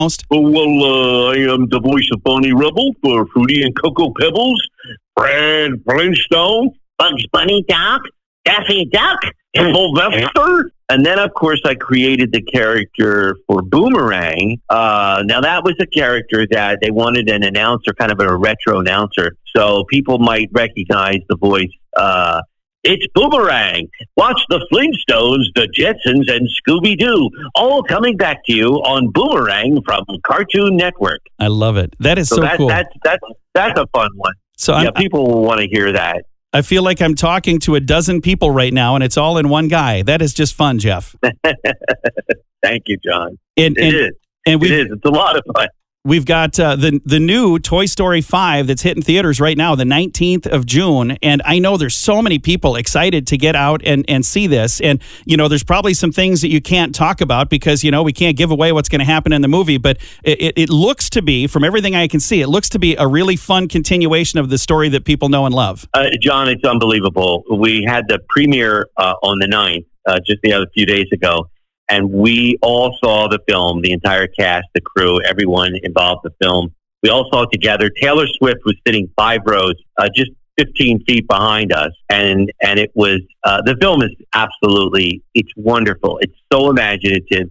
most? Well, I am the voice of Bonnie Rubble for Fruity and Cocoa Pebbles, Fred Flintstone, Bugs Bunny, Doc, Daffy Duck, Sylvester. And then, of course, I created the character for Boomerang. Now, that was a character that they wanted an announcer, kind of a retro announcer. So people might recognize the voice. It's Boomerang. Watch the Flintstones, the Jetsons, and Scooby-Doo, all coming back to you on Boomerang from Cartoon Network. I love it. That is so cool. That's a fun one. So people will want to hear that. I feel like I'm talking to a dozen people right now, and it's all in one guy. That is just fun, Jeff. Thank you, John. It is. It's a lot of fun. We've got the new Toy Story 5 that's hitting theaters right now, the 19th of June. And I know there's so many people excited to get out and see this. And, there's probably some things that you can't talk about because, we can't give away what's going to happen in the movie. But it looks to be, from everything I can see, it looks to be a really fun continuation of the story that people know and love. John, it's unbelievable. We had the premiere on the 9th, just the other few days ago. And we all saw the film, the entire cast, the crew, everyone involved in the film. We all saw it together. Taylor Swift was sitting 5 rows, just 15 feet behind us. And it was, the film is absolutely, it's wonderful. It's so imaginative.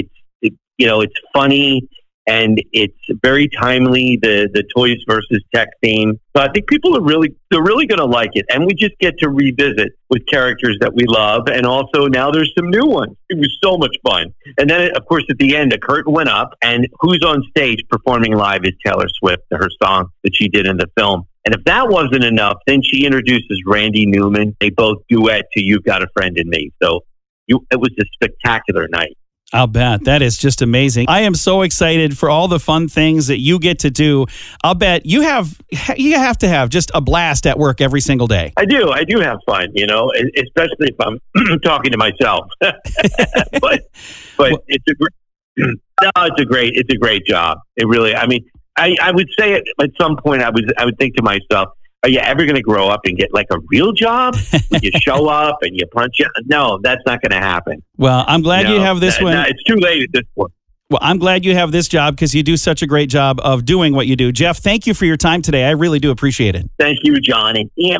It's funny and it's very timely, the toys versus tech theme. So I think people they're really going to like it. And we just get to revisit with characters that we love. And also now there's some new ones. It was so much fun. And then, of course, at the end, a curtain went up and who's on stage performing live is Taylor Swift, her song that she did in the film. And if that wasn't enough, then she introduces Randy Newman. They both duet to You've Got a Friend in Me. So it was a spectacular night. I'll bet. That is just amazing. I am so excited for all the fun things that you get to do. I'll bet you have to have just a blast at work every single day. I do have fun, especially if I'm talking to myself. but it's a great job. It really, I would say at some point I would think to myself, are you ever going to grow up and get like a real job? When you show up and you punch it? No, that's not going to happen. Well, I'm glad you have this one. It's too late at this point. Well, I'm glad you have this job because you do such a great job of doing what you do. Jeff, thank you for your time today. I really do appreciate it. Thank you, John.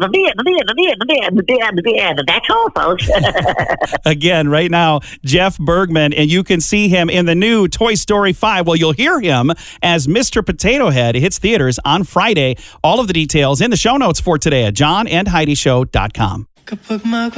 That's all, folks. Again, right now, Jeff Bergman, and you can see him in the new Toy Story 5. Well, you'll hear him as Mr. Potato Head. It hits theaters on Friday. All of the details in the show notes for today at johnandheidishow.com.